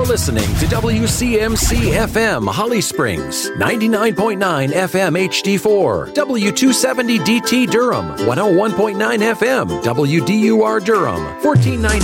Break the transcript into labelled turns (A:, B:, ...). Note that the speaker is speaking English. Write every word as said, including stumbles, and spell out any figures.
A: You're listening to W C M C F M Holly Springs, ninety-nine point nine F M H D four, W two seventy D T Durham, one oh one point nine F M, W D U R Durham, fourteen ninety